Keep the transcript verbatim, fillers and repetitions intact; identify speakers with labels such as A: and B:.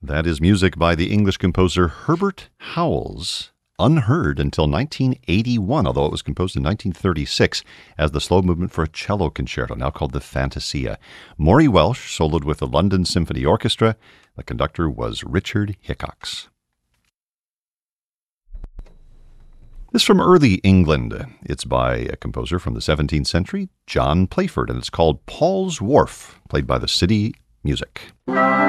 A: That is music by the English composer Herbert Howells, unheard until nineteen eighty-one, although it was composed in nineteen thirty-six as the slow movement for a cello concerto, now called the Fantasia. Maury Welsh soloed with the London Symphony Orchestra. The conductor was Richard Hickox. This is from early England. It's by a composer from the seventeenth century, John Playford, and it's called Paul's Wharf, played by the City Music.